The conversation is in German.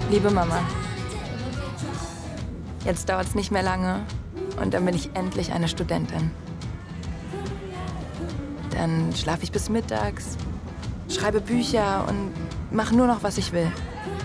Liebe Mama, jetzt dauert es nicht mehr lange und dann bin ich endlich eine Studentin. Dann schlafe ich bis mittags, schreibe Bücher und mache nur noch, was ich will.